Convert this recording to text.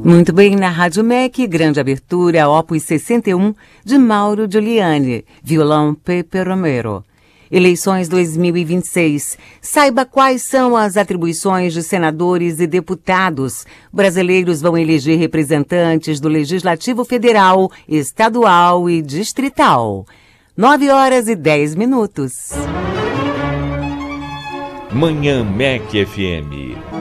Muito bem, na Rádio MEC, grande abertura, Opus 61, de Mauro Giuliani, violão Pepe Romero. Eleições 2026. Saiba quais são as atribuições de senadores e deputados. Brasileiros vão eleger representantes do Legislativo Federal, Estadual e Distrital. 9h10. Manhã MEC FM.